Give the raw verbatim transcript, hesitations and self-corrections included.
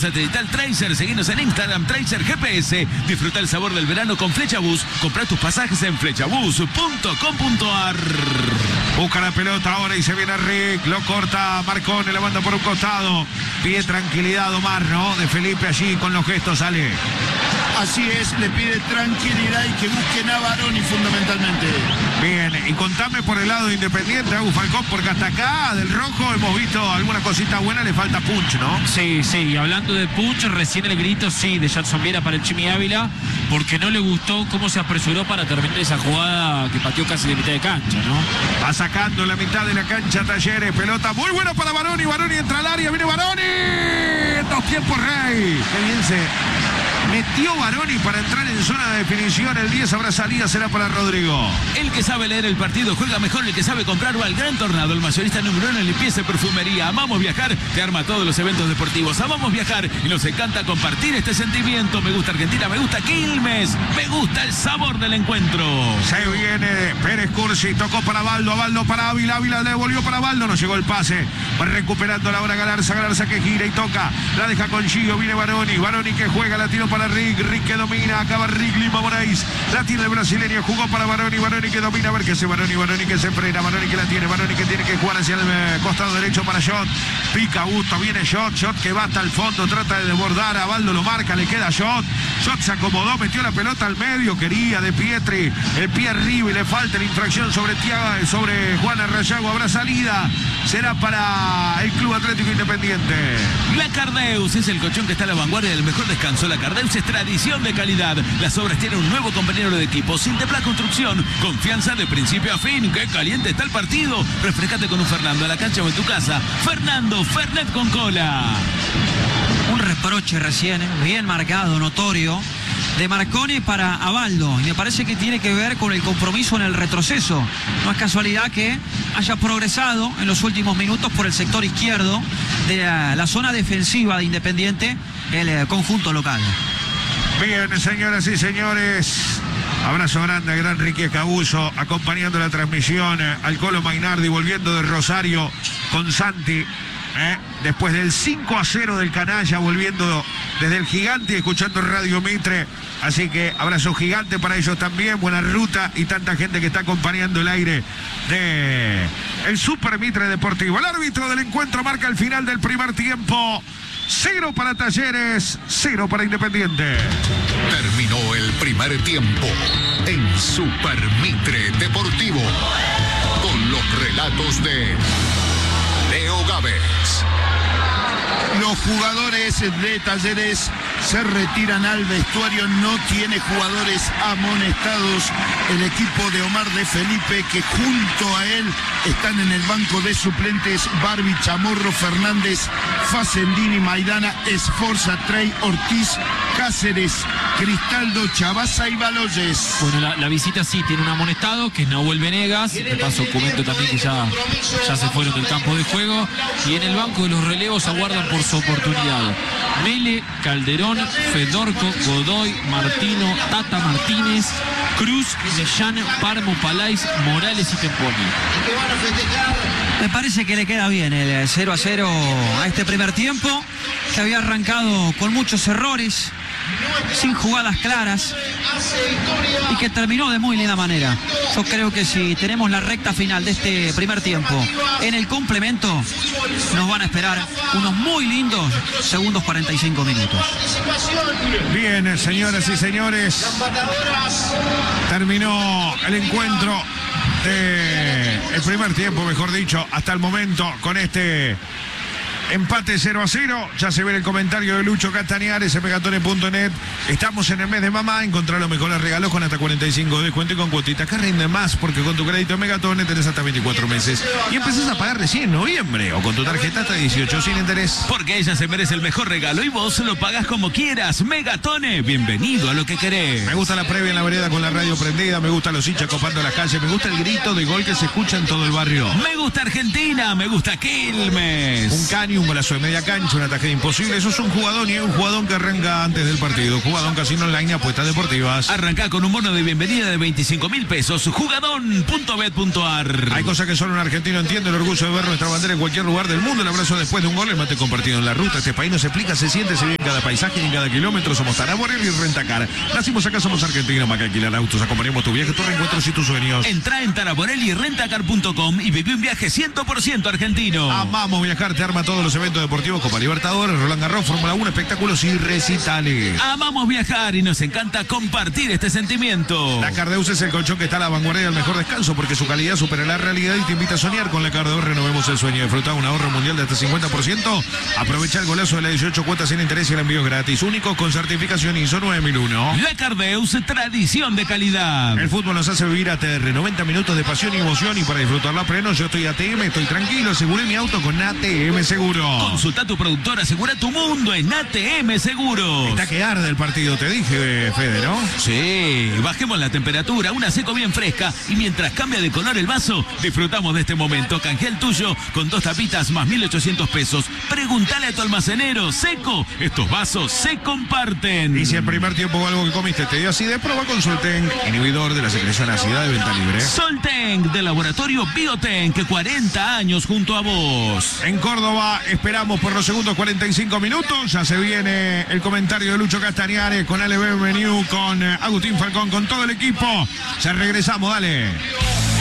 satelital Tracer. Seguinos en Instagram, Tracer G P S. Disfruta el sabor del verano con Flechabús. Comprá tus pasajes en flechabús punto com punto ar. Busca la pelota ahora y se viene Rick. Lo corta Marcone, la manda por un costado. Pide tranquilidad Omar, ¿no? De Felipe allí con los gestos, sale. Así es, le pide tranquilidad y que busquen a Baroni fundamentalmente. Bien, y contame por el lado de Independiente, Agus Falcón, porque hasta acá del rojo hemos visto alguna cosita buena, le falta punch, ¿no? Sí, sí, y hablando de punch, recién el grito, sí, de Jackson Viera para el Chimi Ávila, porque no le gustó cómo se apresuró para terminar esa jugada que pateó casi de mitad de cancha, ¿no? Va sacando la mitad de la cancha Talleres, pelota muy buena para Baroni, Baroni entra al área, viene Baroni, dos tiempos rey. Qué bien se metió Baroni para entrar en zona de definición. El diez habrá salida, será para Rodrigo. El que sabe leer el partido juega mejor. El que sabe comprar va al Gran Tornado, el mayorista número uno en limpieza y perfumería. Amamos viajar, te arma todos los eventos deportivos. Amamos viajar y nos encanta compartir este sentimiento. Me gusta Argentina, me gusta Quilmes, me gusta el sabor del encuentro. Se viene Pérez Cursi, tocó para Baldo, Baldo para Ávila, Ávila le devolvió para Baldo, no llegó el pase. Va recuperando la hora Galarza, Galarza que gira y toca, la deja con Gio, viene Baroni, Baroni que juega, la tiró para Rick, Rick que domina, acaba Rick Lima Moraes, la tiene el brasileño, jugó para Baroni, Baroni que domina, a ver qué hace Baroni, Baroni que se frena, Baroni que la tiene, Baroni que tiene que jugar hacia el eh, costado derecho para Shot, pica Gusto, viene Shot, Shot que va hasta el fondo, trata de desbordar, a Baldo lo marca, le queda Shot, Shot se acomodó, metió la pelota al medio, quería de Pietri, el pie arriba y le falta la infracción sobre Tiago, sobre Juan Arrayago, habrá salida, será para el Club Atlético Independiente. La Cardeus es el colchón que está a la vanguardia del mejor descanso. La Cardeus es tradición de calidad. Las obras tienen un nuevo compañero de equipo. Sintepla Construcción. Confianza de principio a fin. ¡Qué caliente está el partido! Refrescate con un Fernando a la cancha o en tu casa. Fernando Fernet con cola. Un reproche recién, bien marcado, notorio, de Marcone para Abaldo. Y me parece que tiene que ver con el compromiso en el retroceso. No es casualidad que haya progresado en los últimos minutos por el sector izquierdo de la, la zona defensiva de Independiente, el eh, conjunto local. Bien, señoras y señores. Abrazo grande a gran Ricky Escabuso, acompañando la transmisión al Colo Mainardi, volviendo de Rosario con Santi. ¿Eh? Después del cinco a cero del canalla, volviendo desde el Gigante y escuchando Radio Mitre. Así que abrazo gigante para ellos también, buena ruta y tanta gente que está acompañando el aire de el Super Mitre Deportivo. El árbitro del encuentro marca el final del primer tiempo. Cero para Talleres, cero para Independiente. Terminó el primer tiempo en Super Mitre Deportivo con los relatos de Leo Gávez. Los jugadores de Talleres se retiran al vestuario, no tiene jugadores amonestados el equipo de Omar de Felipe, que junto a él están en el banco de suplentes Barbie, Chamorro, Fernández, Facendini, Maidana, Esforza, Trey, Ortiz, Cáceres, Cristaldo, Chabaza y Baloyes. Bueno, la, la visita sí tiene un amonestado, que es Nahuel Venegas. De paso comento también que ya, ya se fueron del campo de juego. Y en el banco de los relevos aguardan por su oportunidad Mele, Calderón, Fedorco, Godoy, Martino, Tata Martínez, Cruz, Millán, Parmo, Palais, Morales y Temponi. Me parece que le queda bien el cero a cero a este primer tiempo, que había arrancado con muchos errores, sin jugadas claras, y que terminó de muy linda manera. Yo creo que si tenemos la recta final de este primer tiempo en el complemento, nos van a esperar unos muy lindos segundos cuarenta y cinco minutos. Bien, señoras y señores, terminó el encuentro de el primer tiempo, mejor dicho, hasta el momento, con este empate cero a cero. Ya se ve el comentario de Lucho Castañares en megatone punto net. Estamos en el mes de mamá. Encontrar los mejores regalos con hasta cuarenta y cinco de descuento y con cuotitas que rinde más, porque con tu crédito en Megatone tenés hasta veinticuatro meses y empezás a pagar recién en noviembre, o con tu tarjeta hasta dieciocho sin interés. Porque ella se merece el mejor regalo y vos lo pagás como quieras. Megatone, bienvenido a lo que querés. Me gusta la previa en la vereda con la radio prendida. Me gustan los hinchas copando las calles. Me gusta el grito de gol que se escucha en todo el barrio. Me gusta Argentina, me gusta Quilmes. Un caño un golazo de media cancha, una tajada imposible. Eso es un jugadón y es un jugadón que arranca antes del partido. Jugadón Casino Online, apuestas deportivas. Arrancá con un bono de bienvenida de veinticinco mil pesos. Jugadón punto bet punto ar. Hay cosas que solo un argentino entiende, el orgullo de ver nuestra bandera en cualquier lugar del mundo. El abrazo después de un gol, el mate compartido en la ruta. Este país no se explica, se siente, se vive en cada paisaje y en cada kilómetro. Somos Taraborel y Rentacar. Nacimos acá, somos argentinos, más que alquilar autos. Acompañamos tu viaje, tus reencuentros y tus sueños. Entrá en taraborel y rentacar punto com y viví un viaje cien por ciento argentino. Amamos viajar, te arma todos los eventos deportivos, Copa Libertadores, Roland Garros, Fórmula uno, espectáculos y recitales. Amamos viajar y nos encanta compartir este sentimiento. La Cardeus es el colchón que está a la vanguardia del mejor descanso porque su calidad supera la realidad y te invita a soñar. Con la Cardeus renovemos el sueño. Disfruta un ahorro mundial de hasta cincuenta por ciento. Aprovecha el golazo de la dieciocho cuotas sin interés y el envío gratis. Único con certificación I S O nueve mil uno. La Cardeus, tradición de calidad. El fútbol nos hace vivir A T R. noventa minutos de pasión y emoción y para disfrutarla a pleno yo estoy A T M, estoy tranquilo. Aseguré mi auto con A T M Seguro. Consulta a tu productor, asegura tu mundo en A T M Seguros. Está que arde el partido, te dije, Fede, ¿no? Sí, bajemos la temperatura, una seco bien fresca y mientras cambia de color el vaso, disfrutamos de este momento. Canjea el tuyo con dos tapitas más mil ochocientos pesos. Pregúntale a tu almacenero, Seco, estos vasos se comparten. Y si el primer tiempo o algo que comiste te dio acidez, prueba con Solten, inhibidor de la secreción ácida de venta libre. Solten, del laboratorio Biotenk, cuarenta años junto a vos. En Córdoba esperamos por los segundos cuarenta y cinco minutos. Ya se viene el comentario de Lucho Castañares con Ale Benveniu, con Agustín Falcón, con todo el equipo. Ya regresamos, dale.